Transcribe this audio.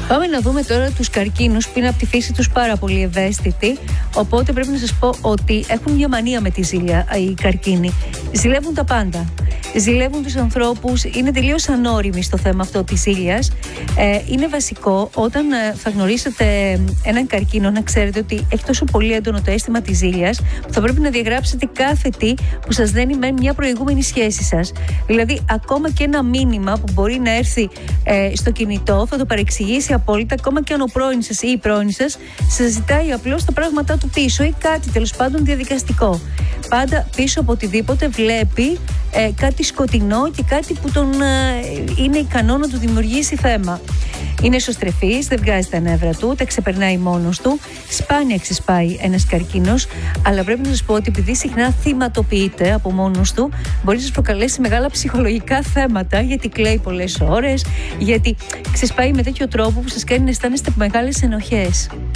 Πάμε να δούμε τώρα τους καρκίνους που είναι από τη φύση τους πάρα πολύ ευαίσθητοι. Οπότε πρέπει να σας πω ότι έχουν μια μανία με τη ζήλια οι καρκίνοι. Ζηλεύουν τα πάντα. Ζηλεύουν τους ανθρώπους, είναι τελείως ανώριμοι στο θέμα αυτό της ζήλιας. Είναι βασικό όταν θα γνωρίσετε έναν καρκίνο να ξέρετε ότι έχει τόσο πολύ έντονο το αίσθημα της ζήλιας που θα πρέπει να διαγράψετε κάθε τι που σας δένει με μια προηγούμενη σχέση σας. Δηλαδή, ακόμα και ένα μήνυμα που μπορεί να έρθει στο κινητό θα το παρεξηγήσει απόλυτα, ακόμα και αν ο πρώην σας ή η πρώην σας ζητάει απλώς τα πράγματά του πίσω ή κάτι τέλος πάντων διαδικαστικό. Πάντα πίσω από οτιδήποτε βλέπει κάτι σκοτεινό και κάτι που είναι ικανό να του δημιουργήσει θέμα. Είναι εσωστρεφής, δεν βγάζει τα νεύρα του, τα ξεπερνάει μόνος του. Σπάνια ξεσπάει ένας καρκίνος, αλλά πρέπει να σας πω ότι επειδή συχνά θυματοποιείται από μόνος του, μπορεί να σας προκαλέσει μεγάλα ψυχολογικά θέματα, γιατί κλαίει πολλές ώρες, γιατί ξεσπάει με τέτοιο τρόπο που σας κάνει να αισθάνεστε μεγάλες ενοχές.